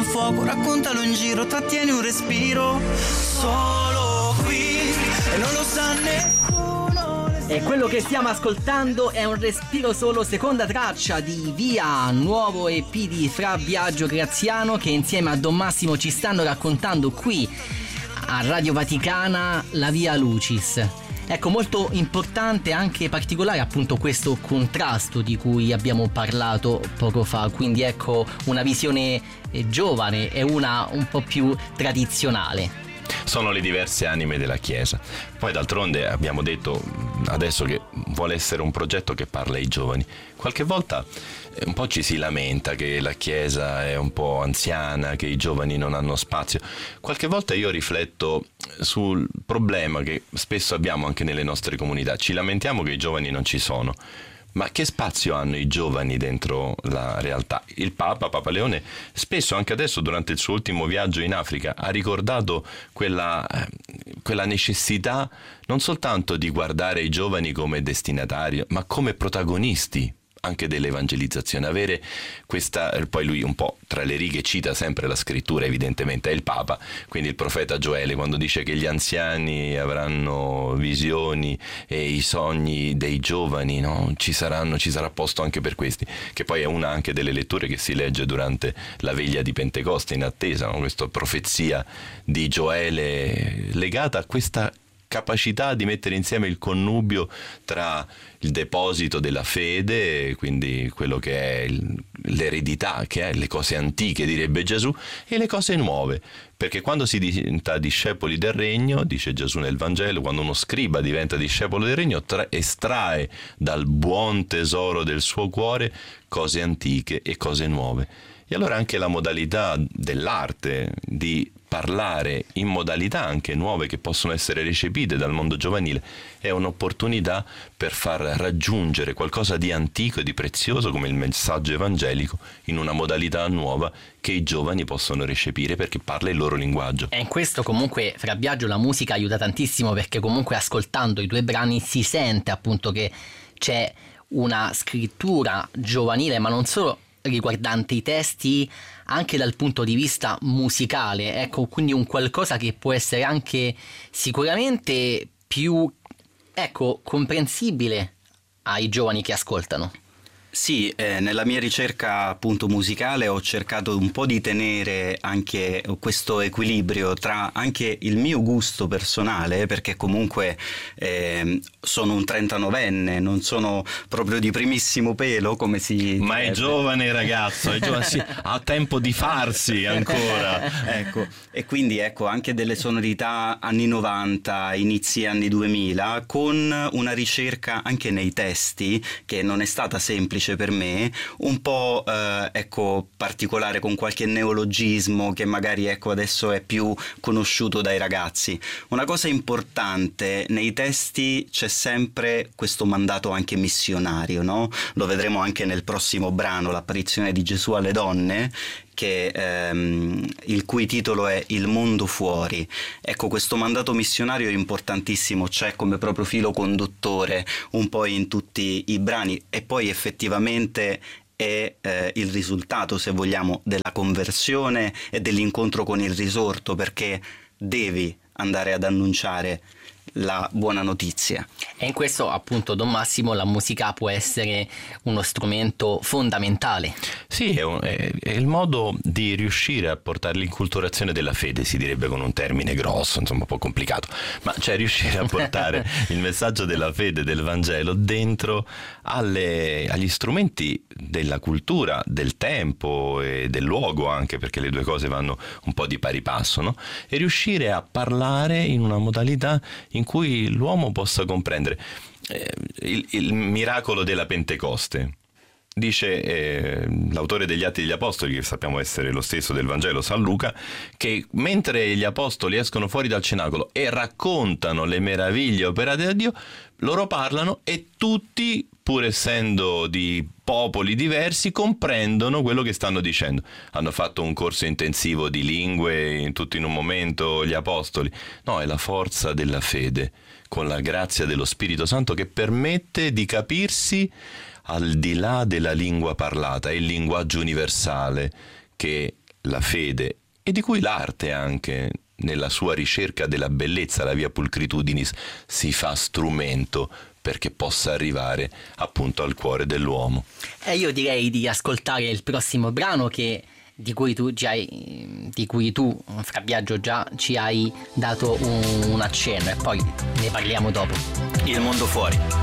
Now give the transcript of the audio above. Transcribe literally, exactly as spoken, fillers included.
un fuoco, raccontalo in giro, trattieni un respiro. Solo qui e non lo sa nessuno. E quello che stiamo ascoltando è Un respiro solo, seconda traccia di Via, nuovo E P di Fra Biagio Graziano, che insieme a Don Massimo ci stanno raccontando qui a Radio Vaticana la Via Lucis. Ecco, molto importante anche particolare appunto questo contrasto di cui abbiamo parlato poco fa, quindi ecco una visione eh, giovane e una un po' più tradizionale. Sono le diverse anime della Chiesa. Poi d'altronde abbiamo detto adesso che vuole essere un progetto che parla ai giovani. Qualche volta un po' ci si lamenta che la Chiesa è un po' anziana, che i giovani non hanno spazio. Qualche volta io rifletto sul problema che spesso abbiamo anche nelle nostre comunità. Ci lamentiamo che i giovani non ci sono. Ma che spazio hanno i giovani dentro la realtà? Il Papa, Papa Leone, spesso anche adesso durante il suo ultimo viaggio in Africa ha ricordato quella, quella necessità non soltanto di guardare i giovani come destinatari, ma come protagonisti anche dell'evangelizzazione, avere questa, poi lui un po' tra le righe cita sempre la scrittura, evidentemente è il Papa, quindi il profeta Gioele quando dice che gli anziani avranno visioni e i sogni dei giovani, no? ci saranno, ci sarà posto anche per questi, che poi è una anche delle letture che si legge durante la veglia di Pentecoste in attesa, no? Questa profezia di Gioele legata a questa capacità di mettere insieme il connubio tra il deposito della fede, quindi quello che è il, l'eredità, che è le cose antiche, direbbe Gesù, e le cose nuove, perché quando si diventa discepoli del regno, dice Gesù nel Vangelo, quando uno scriba diventa discepolo del regno, tra, estrae dal buon tesoro del suo cuore cose antiche e cose nuove. E allora anche la modalità dell'arte di parlare in modalità anche nuove che possono essere recepite dal mondo giovanile è un'opportunità per far raggiungere qualcosa di antico e di prezioso come il messaggio evangelico in una modalità nuova che i giovani possono recepire perché parla il loro linguaggio. E in questo comunque Fra Biagio la musica aiuta tantissimo, perché comunque ascoltando i due brani si sente appunto che c'è una scrittura giovanile, ma non solo riguardante i testi, anche dal punto di vista musicale, ecco, quindi un qualcosa che può essere anche sicuramente più, ecco, comprensibile ai giovani che ascoltano. Sì, eh, nella mia ricerca appunto musicale ho cercato un po' di tenere anche questo equilibrio tra anche il mio gusto personale, perché comunque eh, sono un trentanovenne, non sono proprio di primissimo pelo come si ma direbbe. è giovane ragazzo, è giovane, sì, ha tempo di farsi ancora. Ecco, e quindi ecco anche delle sonorità anni novanta, inizi anni duemila, con una ricerca anche nei testi che non è stata semplice per me, un po' eh, ecco particolare, con qualche neologismo che magari ecco adesso è più conosciuto dai ragazzi. Una cosa importante, nei testi c'è sempre questo mandato anche missionario, no? Lo vedremo anche nel prossimo brano, l'apparizione di Gesù alle donne, che ehm, il cui titolo è Il mondo fuori. Ecco, questo mandato missionario è importantissimo, c'è come proprio filo conduttore un po' in tutti i brani, e poi effettivamente è eh, il risultato, se vogliamo, della conversione e dell'incontro con il risorto, perché devi andare ad annunciare la buona notizia. E in questo appunto, Don Massimo, la musica può essere uno strumento fondamentale. Sì, è, un, è, è il modo di riuscire a portare l'inculturazione della fede, si direbbe con un termine grosso, insomma un po' complicato, ma cioè riuscire a portare il messaggio della fede, del Vangelo, dentro alle, agli strumenti della cultura, del tempo e del luogo anche, perché le due cose vanno un po' di pari passo, no? E riuscire a parlare in una modalità in cui l'uomo possa comprendere eh, il, il miracolo della Pentecoste. Dice eh, l'autore degli Atti degli Apostoli, che sappiamo essere lo stesso del Vangelo, San Luca, che mentre gli apostoli escono fuori dal cenacolo e raccontano le meraviglie operate da Dio, loro parlano e tutti, pur essendo di popoli diversi, comprendono quello che stanno dicendo. Hanno fatto un corso intensivo di lingue, in, tutto in un momento, gli apostoli. No, è la forza della fede, con la grazia dello Spirito Santo, che permette di capirsi al di là della lingua parlata. È il linguaggio universale che la fede e di cui l'arte anche, nella sua ricerca della bellezza, la via pulcritudinis, si fa strumento perché possa arrivare appunto al cuore dell'uomo. E io direi di ascoltare il prossimo brano che di cui tu già hai, di cui tu Fra Biagio già ci hai dato un, un accenno, e poi ne parliamo dopo. Il mondo fuori.